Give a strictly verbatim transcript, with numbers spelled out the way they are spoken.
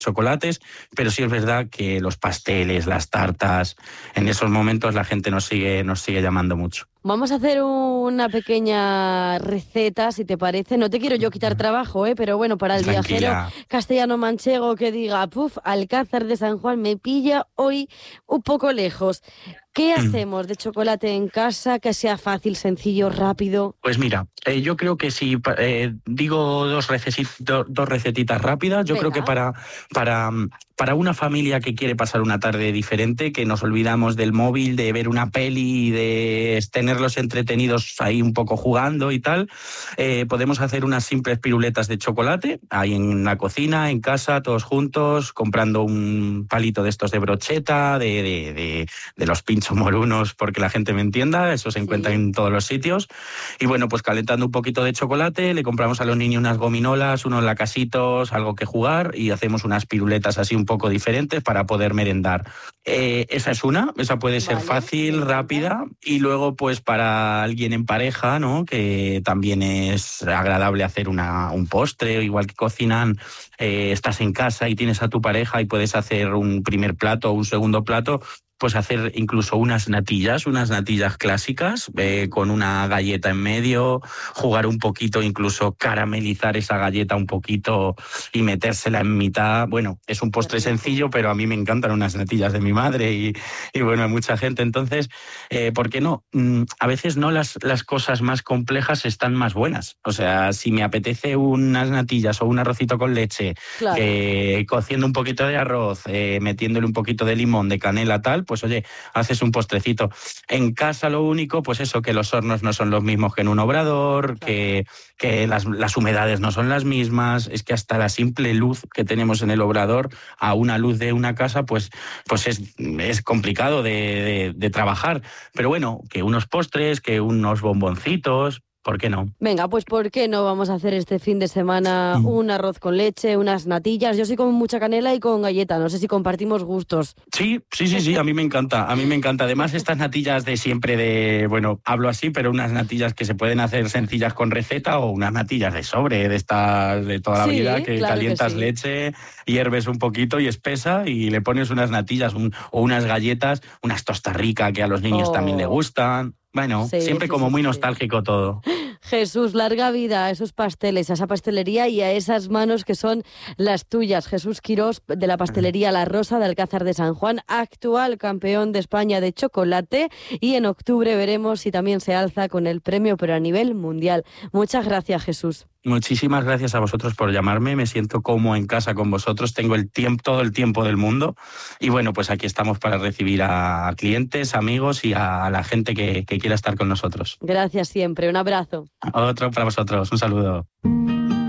chocolates, pero sí es verdad que los pasteles, las tartas, en esos momentos la gente nos sigue, nos sigue llamando mucho. Vamos a hacer una pequeña receta, si te parece. No te quiero yo quitar trabajo, ¿eh? Pero bueno, para el viajero Tranquila. castellano-manchego que diga, puf, Alcázar de San Juan me pilla hoy un poco lejos. ¿Qué hacemos de chocolate en casa que sea fácil, sencillo, rápido? Pues mira, eh, yo creo que si eh, digo dos, receti- dos recetitas rápidas, yo creo que Venga. para, para, para una familia que quiere pasar una tarde diferente, que nos olvidamos del móvil, de ver una peli y de tenerlos entretenidos ahí un poco jugando y tal, eh, podemos hacer unas simples piruletas de chocolate, ahí en la cocina, en casa, todos juntos, comprando un palito de estos de brocheta, de, de, de, de los pinchos morunos, porque la gente me entienda, eso se Sí. encuentra en todos los sitios. Y bueno, pues calentando un poquito de chocolate, le compramos a los niños unas gominolas, unos lacasitos, algo que jugar y hacemos unas piruletas así un poco diferentes para poder merendar. Eh, esa es una, esa puede ser Vale, fácil, me encanta. rápida. Y luego pues para alguien en pareja, ¿no? Que también es agradable hacer una, un postre, igual que cocinan, eh, estás en casa y tienes a tu pareja y puedes hacer un primer plato o un segundo plato, pues hacer incluso unas natillas, unas natillas clásicas, eh, con una galleta en medio, jugar un poquito, incluso caramelizar esa galleta un poquito y metérsela en mitad. Bueno, es un postre Qué rico. sencillo, pero a mí me encantan unas natillas de mi madre y, y bueno, hay mucha gente. Entonces, eh, ¿por qué no? Mm, a veces no las, las cosas más complejas están más buenas. O sea, si me apetece unas natillas o un arrocito con leche, Claro. eh, cociendo un poquito de arroz, eh, metiéndole un poquito de limón, de canela, tal, pues oye, haces un postrecito. En casa lo único, pues eso, que los hornos no son los mismos que en un obrador, Claro. que, que las, las humedades no son las mismas, es que hasta la simple luz que tenemos en el obrador a una luz de una casa, pues, pues es, es complicado de, de, de trabajar. Pero bueno, que unos postres, que unos bomboncitos, ¿por qué no? Venga, pues ¿por qué no vamos a hacer este fin de semana un arroz con leche, unas natillas? Yo soy con mucha canela y con galleta, no sé si compartimos gustos. Sí, sí, sí, sí, a mí me encanta, a mí me encanta. Además, estas natillas de siempre de, bueno, hablo así, pero unas natillas que se pueden hacer sencillas con receta o unas natillas de sobre, de estas de toda la Sí, vida, que claro que calientas sí. leche, hierves un poquito y espesa y le pones unas natillas un, o unas galletas, unas Tosta Rica que a los niños Oh. también les gustan. Bueno, Sí, siempre sí, como sí, muy sí. nostálgico todo. Jesús, larga vida a esos pasteles, a esa pastelería y a esas manos que son las tuyas. Jesús Quirós, de la pastelería La Rosa de Alcázar de San Juan, actual campeón de España de chocolate, y en octubre veremos si también se alza con el premio, pero a nivel mundial. Muchas gracias, Jesús. Muchísimas gracias a vosotros por llamarme, me siento como en casa con vosotros, tengo el tiempo, todo el tiempo del mundo y bueno, pues aquí estamos para recibir a clientes, amigos y a la gente que, que quiera estar con nosotros. Gracias siempre, un abrazo. Otro para vosotros, un saludo.